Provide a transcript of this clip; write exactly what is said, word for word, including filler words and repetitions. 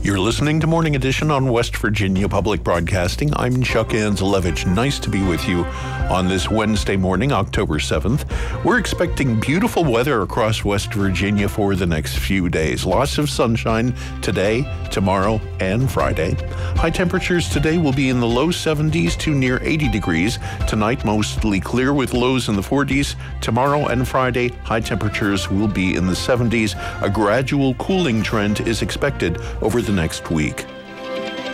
You're listening to Morning Edition on West Virginia Public Broadcasting. I'm Chuck Anzelevich. Nice to be with you on this Wednesday morning, October seventh. We're expecting beautiful weather across West Virginia for the next few days. Lots of sunshine today, tomorrow, and Friday. High temperatures today will be in the low seventies to near eighty degrees. Tonight, mostly clear with lows in the forties. Tomorrow and Friday, high temperatures will be in the seventies. A gradual cooling trend is expected over the next week.